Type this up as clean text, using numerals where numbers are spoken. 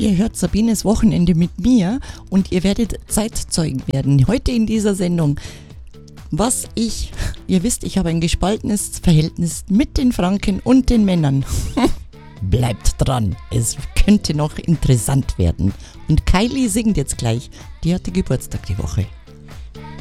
Ihr hört Sabines Wochenende mit mir und ihr werdet Zeitzeugen werden. Heute in dieser Sendung, ihr wisst, ich habe ein gespaltenes Verhältnis mit den Franken und den Männern. Bleibt dran, es könnte noch interessant werden. Und Kylie singt jetzt gleich, die hatte Geburtstag die Woche.